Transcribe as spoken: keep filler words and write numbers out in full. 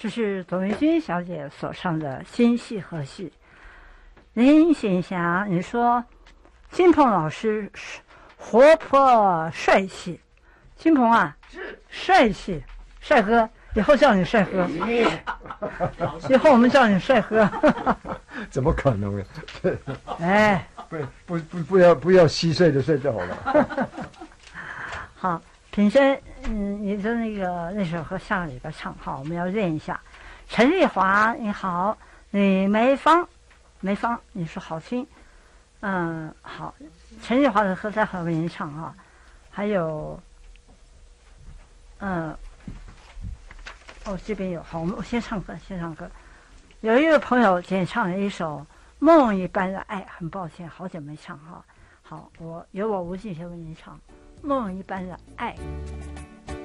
这是董玉君小姐所唱的新戏和戏。林醒霞，你说金鹏老师活泼帅气，金鹏啊，帅气，帅哥，以后叫你帅哥，以后我们叫你帅哥。 怎么可能呢？ 哎， 不不不不要不要稀碎的碎就好了。 好，品生，嗯，你的那个那首歌下个礼拜唱，好，我们要练一下。陈丽华，你好，李梅芳，梅芳，你说好听，嗯，好，陈丽华的歌待会儿为您唱啊，还有，嗯，哦，这边有，好，我们我先唱歌，先唱歌。有一位朋友点唱了一首《梦一般的爱》，很抱歉，好久没唱哈。好，我由我吴俊先为您唱《梦一般的爱》。